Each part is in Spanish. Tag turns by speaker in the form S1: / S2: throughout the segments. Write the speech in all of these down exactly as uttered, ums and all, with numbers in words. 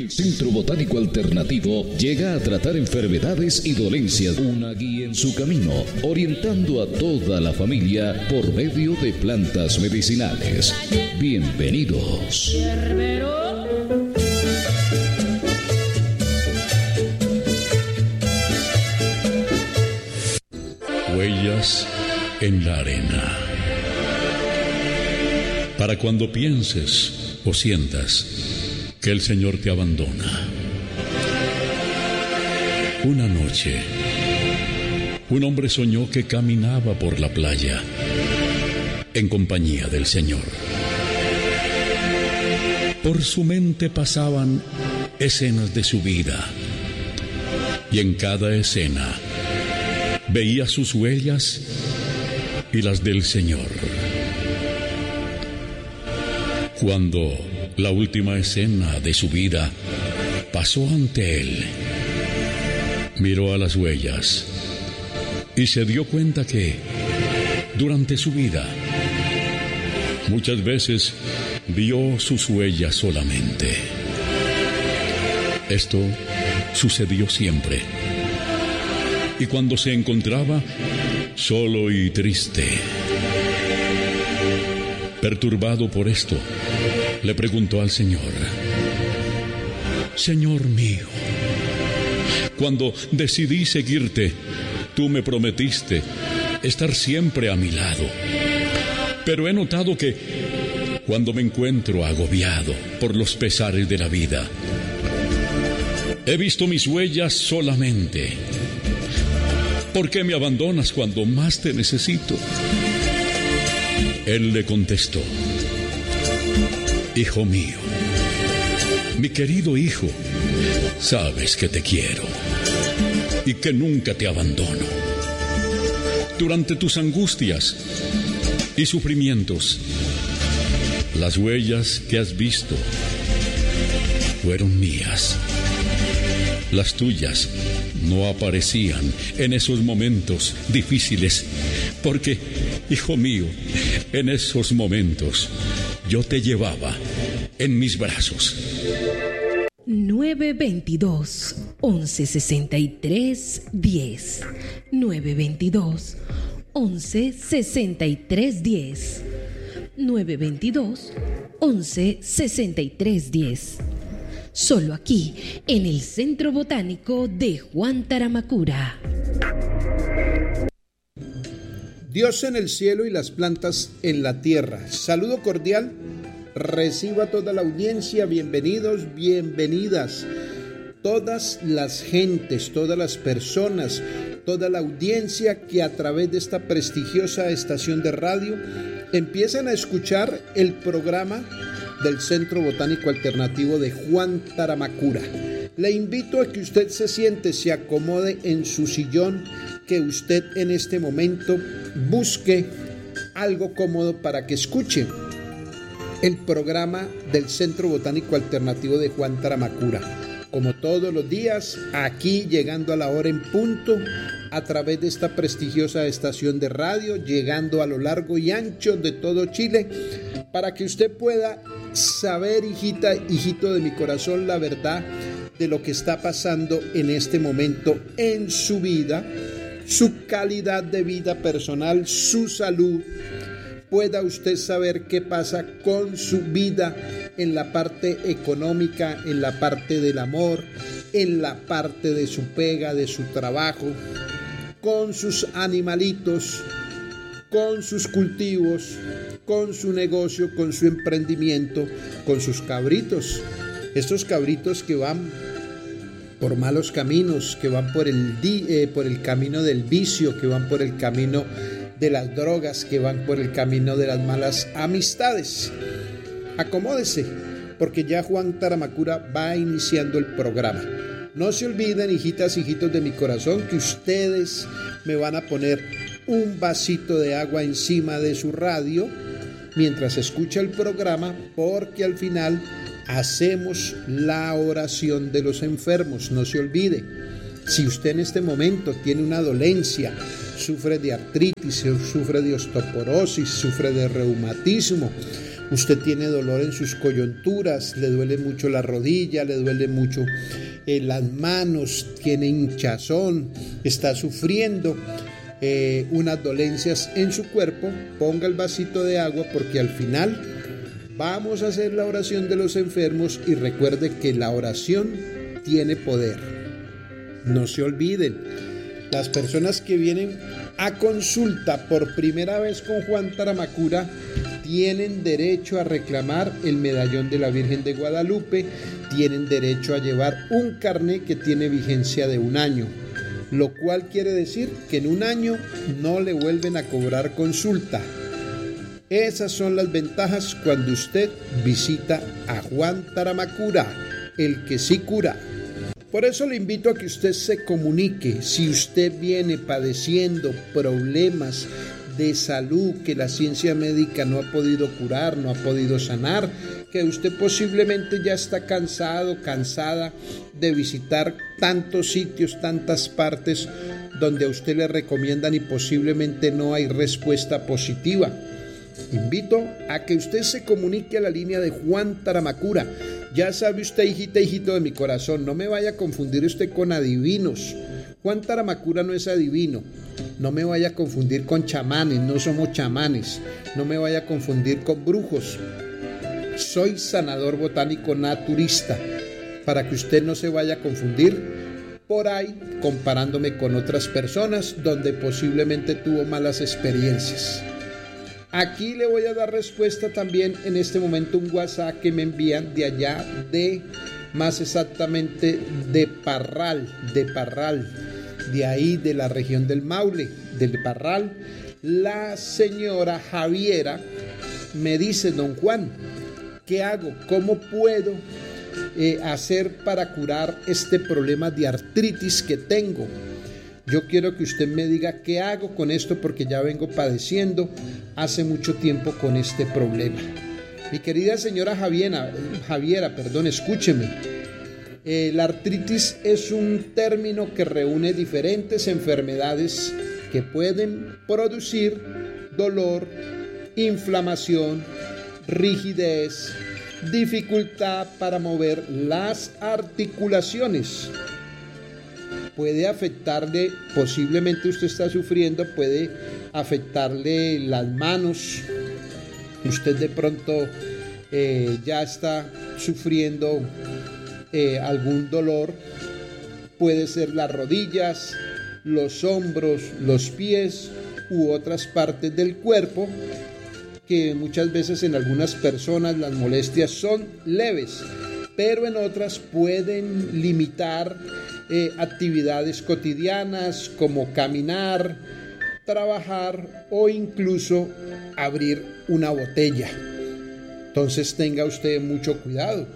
S1: El Centro Botánico Alternativo llega a tratar enfermedades y dolencias, una guía en su camino, orientando a toda la familia por medio de plantas medicinales. Bienvenidos.
S2: Huellas en la arena. Para cuando pienses o sientas que el Señor te abandona. Una noche, un hombre soñó que caminaba por la playa en compañía del Señor. Por su mente pasaban escenas de su vida, y en cada escena veía sus huellas y las del Señor. Cuando la última escena de su vida pasó ante él, miró a las huellas y se dio cuenta que durante su vida muchas veces vio sus huellas solamente. Esto sucedió siempre. Y cuando se encontraba solo y triste, perturbado por esto, le preguntó al Señor: Señor mío, cuando decidí seguirte, tú me prometiste estar siempre a mi lado. Pero he notado que cuando me encuentro agobiado por los pesares de la vida, he visto mis huellas solamente. ¿Por qué me abandonas cuando más te necesito? Él le contestó: Hijo mío, mi querido hijo, sabes que te quiero y que nunca te abandono. Durante tus angustias y sufrimientos, las huellas que has visto fueron mías. Las tuyas no aparecían en esos momentos difíciles, porque, hijo mío, en esos momentos yo te llevaba en mis brazos.
S3: nueve veintidós, once sesenta y tres, diez. nueve veintidós, once sesenta y tres, diez. nueve veintidós, once sesenta y tres, diez. Solo aquí, en el Centro Botánico de Juan Taramacura.
S4: Dios en el cielo y las plantas en la tierra. Saludo cordial. Recibo a toda la audiencia. Bienvenidos, bienvenidas. Todas las gentes, todas las personas, toda la audiencia que a través de esta prestigiosa estación de radio empiezan a escuchar el programa del Centro Botánico Alternativo de Juan Taramacura. Le invito a que usted se siente, se acomode en su sillón, que usted en este momento busque algo cómodo para que escuche el programa del Centro Botánico Alternativo de Juan Taramacura. Como todos los días, aquí llegando a la hora en punto, a través de esta prestigiosa estación de radio, llegando a lo largo y ancho de todo Chile, para que usted pueda saber, hijita, hijito de mi corazón, la verdad de lo que está pasando en este momento en su vida, su calidad de vida personal, su salud. Pueda usted saber qué pasa con su vida en la parte económica, en la parte del amor, en la parte de su pega, de su trabajo, con sus animalitos, con sus cultivos, con su negocio, con su emprendimiento, con sus cabritos. Estos cabritos que van por malos caminos, que van por el, di, eh, por el camino del vicio, que van por el camino de las drogas, que van por el camino de las malas amistades. Acomódese, porque ya Juan Taramacura va iniciando el programa. No se olviden, hijitas, hijitos de mi corazón, que ustedes me van a poner un vasito de agua encima de su radio mientras escucha el programa, porque al final hacemos la oración de los enfermos. No se olvide, si usted en este momento tiene una dolencia, sufre de artritis, sufre de osteoporosis, sufre de reumatismo, usted tiene dolor en sus coyunturas, le duele mucho la rodilla, le duele mucho eh, las manos, tiene hinchazón, está sufriendo eh, unas dolencias en su cuerpo, ponga el vasito de agua porque al final vamos a hacer la oración de los enfermos y recuerde que la oración tiene poder. No se olviden, las personas que vienen a consulta por primera vez con Juan Taramacura tienen derecho a reclamar el medallón de la Virgen de Guadalupe, tienen derecho a llevar un carné que tiene vigencia de un año, lo cual quiere decir que en un año no le vuelven a cobrar consulta. Esas son las ventajas cuando usted visita a Juan Taramacura, el que sí cura. Por eso le invito a que usted se comunique. Si usted viene padeciendo problemas de salud que la ciencia médica no ha podido curar, no ha podido sanar, que usted posiblemente ya está cansado, cansada de visitar tantos sitios, tantas partes donde a usted le recomiendan y posiblemente no hay respuesta positiva. Invito a que usted se comunique a la línea de Juan Taramacura. Ya sabe usted, hijita, hijito de mi corazón, no me vaya a confundir usted con adivinos. Juan Taramacura no es adivino. No me vaya a confundir con chamanes, no somos chamanes. No me vaya a confundir con brujos. Soy sanador botánico naturista, para que usted no se vaya a confundir por ahí comparándome con otras personas donde posiblemente tuvo malas experiencias. Aquí le voy a dar respuesta también en este momento un WhatsApp que me envían de allá de, más exactamente de Parral, de Parral, de ahí de la región del Maule, del Parral. La señora Javiera me dice: don Juan, ¿qué hago? ¿Cómo puedo eh, hacer para curar este problema de artritis que tengo? Yo quiero que usted me diga qué hago con esto porque ya vengo padeciendo hace mucho tiempo con este problema. Mi querida señora Javiera, Javiera, perdón, escúcheme. Eh, la artritis es un término que reúne diferentes enfermedades que pueden producir dolor, inflamación, rigidez, dificultad para mover las articulaciones. Puede afectarle, posiblemente usted está sufriendo, puede afectarle las manos. Usted de pronto eh, ya está sufriendo eh, algún dolor. Puede ser las rodillas, los hombros, los pies u otras partes del cuerpo, que muchas veces en algunas personas las molestias son leves, pero en otras pueden limitar eh, actividades cotidianas como caminar, trabajar o incluso abrir una botella. Entonces tenga usted mucho cuidado.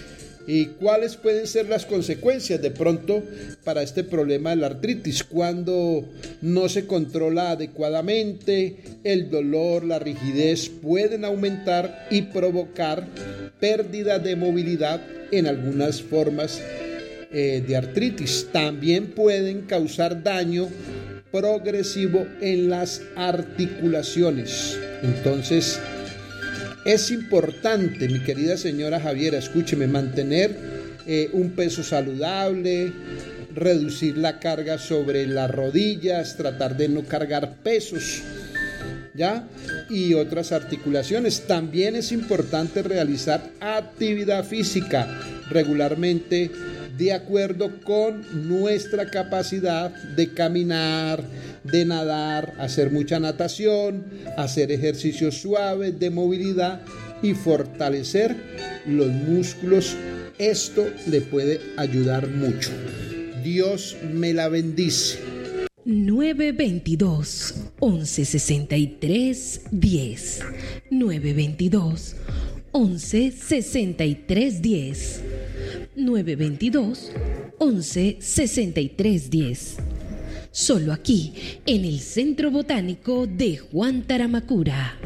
S4: ¿Y cuáles pueden ser las consecuencias de pronto para este problema de la artritis? Cuando no se controla adecuadamente, el dolor, la rigidez pueden aumentar y provocar pérdida de movilidad en algunas formas eh, de artritis. También pueden causar daño progresivo en las articulaciones. Entonces, es importante, mi querida señora Javiera, escúcheme, mantener eh, un peso saludable, reducir la carga sobre las rodillas, tratar de no cargar pesos, ¿ya? Y otras articulaciones. También es importante realizar actividad física regularmente de acuerdo con nuestra capacidad de caminar, de nadar, hacer mucha natación, hacer ejercicios suaves de movilidad y fortalecer los músculos. Esto le puede ayudar mucho. Dios me la bendice.
S3: nueve veintidós, once sesenta y tres, diez. nueve veintidós, once sesenta y tres, diez. nueve veintidós, once sesenta y tres, diez. Solo aquí, en el Centro Botánico de Juan Taramacura.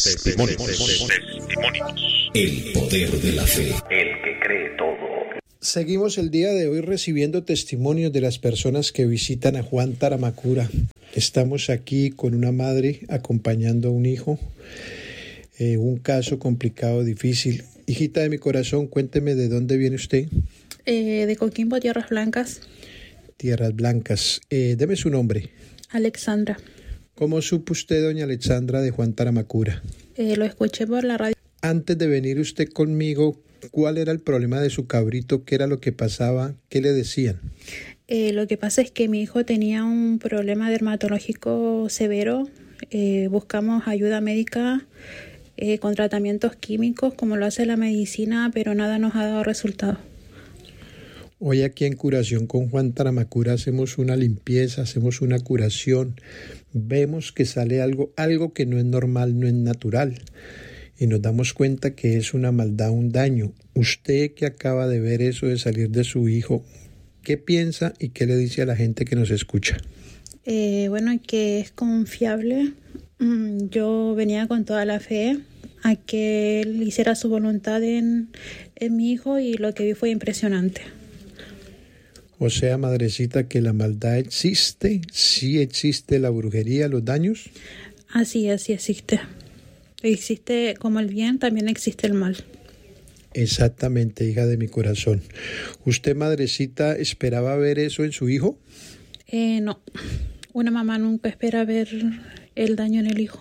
S1: Testimonios. Testimonios. El poder de la fe.
S5: El que cree todo.
S4: Seguimos el día de hoy recibiendo testimonios de las personas que visitan a Juan Taramacura. Estamos aquí con una madre acompañando a un hijo, eh, un caso complicado, difícil. Hijita de mi corazón, cuénteme de dónde viene usted.
S5: Eh, de Coquimbo, Tierras Blancas.
S4: Tierras Blancas. Eh, deme su nombre.
S5: Alexandra.
S4: ¿Cómo supo usted, doña Alexandra, de Juan Taramacura?
S5: Eh, lo escuché por la radio.
S4: Antes de venir usted conmigo, ¿cuál era el problema de su cabrito? ¿Qué era lo que pasaba? ¿Qué le decían?
S5: Eh, lo que pasa es que mi hijo tenía un problema dermatológico severo. Eh, buscamos ayuda médica eh, con tratamientos químicos, como lo hace la medicina, pero nada nos ha dado resultado.
S4: Hoy aquí en Curación con Juan Taramacura hacemos una limpieza, hacemos una curación. Vemos que sale algo, algo que no es normal, no es natural. Y nos damos cuenta que es una maldad, un daño. Usted que acaba de ver eso de salir de su hijo, ¿qué piensa y qué le dice a la gente que nos escucha?
S5: Eh, bueno, que es confiable. Yo venía con toda la fe a que él hiciera su voluntad en, en mi hijo y lo que vi fue impresionante.
S4: O sea, madrecita, que la maldad existe, sí existe la brujería, los daños.
S5: Así es, sí existe. Existe como el bien, también existe el mal.
S4: Exactamente, hija de mi corazón. ¿Usted, madrecita, esperaba ver eso en su hijo?
S5: Eh, no, una mamá nunca espera ver el daño en el hijo.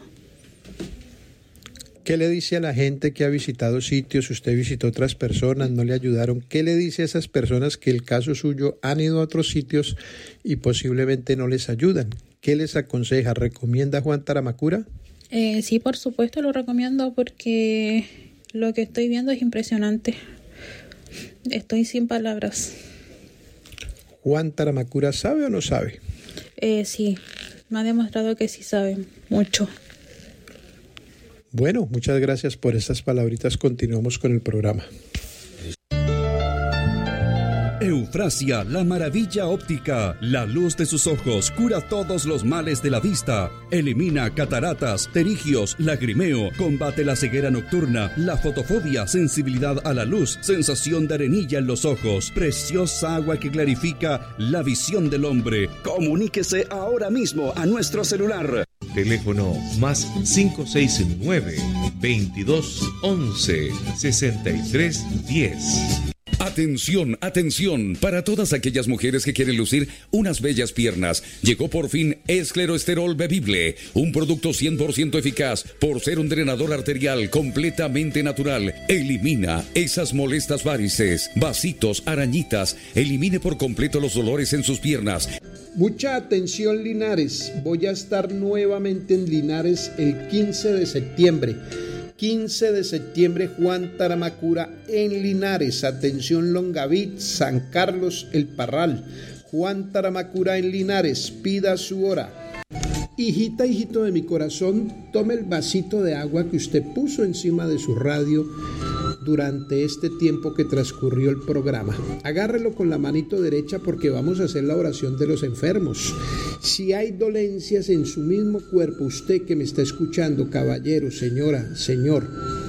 S4: ¿Qué le dice a la gente que ha visitado sitios? Usted visitó otras personas, no le ayudaron. ¿Qué le dice a esas personas que el caso suyo han ido a otros sitios y posiblemente no les ayudan? ¿Qué les aconseja? ¿Recomienda a Juan Taramacura?
S5: Eh, sí, por supuesto lo recomiendo porque lo que estoy viendo es impresionante. Estoy sin palabras.
S4: ¿Juan Taramacura sabe o no sabe?
S5: Eh, sí, me ha demostrado que sí sabe mucho.
S4: Bueno, muchas gracias por estas palabritas. Continuamos con el programa.
S6: Eufrasia, la maravilla óptica, la luz de sus ojos cura todos los males de la vista, elimina cataratas, pterigios, lagrimeo, combate la ceguera nocturna, la fotofobia, sensibilidad a la luz, sensación de arenilla en los ojos, preciosa agua que clarifica la visión del hombre. Comuníquese ahora mismo a nuestro celular.
S7: Teléfono más cinco seis nueve, veintidós once, sesenta y tres diez.
S1: Atención, atención, para todas aquellas mujeres que quieren lucir unas bellas piernas, llegó por fin Escleroesterol Bebible, un producto cien por ciento eficaz por ser un drenador arterial completamente natural. Elimina esas molestas varices, vasitos, arañitas, elimine por completo los dolores en sus piernas.
S4: Mucha atención, Linares, voy a estar nuevamente en Linares el quince de septiembre. quince de septiembre, Juan Taramacura en Linares. Atención, Longaví, San Carlos, El Parral. Juan Taramacura en Linares, pida su hora. Hijita, hijito de mi corazón, tome el vasito de agua que usted puso encima de su radio durante este tiempo que transcurrió el programa. Agárrelo con la manito derecha porque vamos a hacer la oración de los enfermos. Si hay dolencias en su mismo cuerpo, usted que me está escuchando, caballero, señora, señor,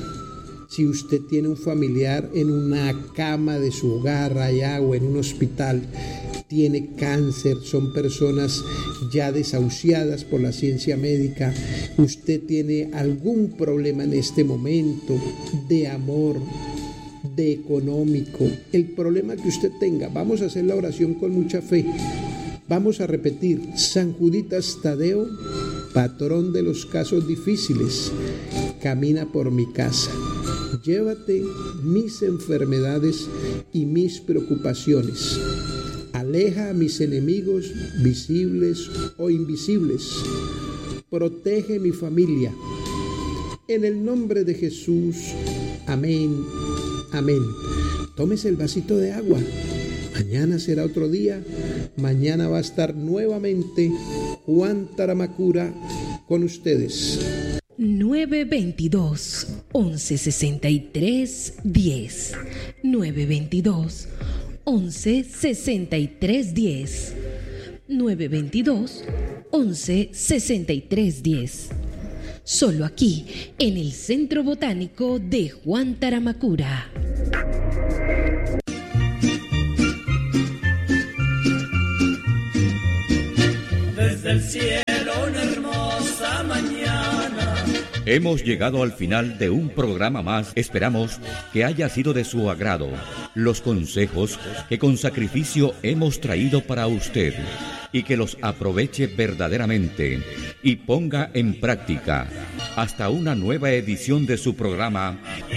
S4: si usted tiene un familiar en una cama de su hogar allá o en un hospital, tiene cáncer, son personas ya desahuciadas por la ciencia médica, usted tiene algún problema en este momento de amor, de económico, el problema que usted tenga, vamos a hacer la oración con mucha fe. Vamos a repetir: San Juditas Tadeo, patrón de los casos difíciles, camina por mi casa. Llévate mis enfermedades y mis preocupaciones. Aleja a mis enemigos, visibles o invisibles. Protege mi familia. En el nombre de Jesús. Amén. Amén. Tómese el vasito de agua. Mañana será otro día. Mañana va a estar nuevamente Juan Taramacura con ustedes.
S3: nueve veintidós, once sesenta y tres, diez. nueve veintidós, once sesenta y tres, diez. nueve veintidós, once sesenta y tres, diez. Solo aquí, en el Centro Botánico de Juan Taramacura.
S8: cielo una hermosa mañana.
S9: Hemos llegado al final de un programa más. Esperamos que haya sido de su agrado los consejos que con sacrificio hemos traído para usted y que los aproveche verdaderamente y ponga en práctica. Hasta una nueva edición de su programa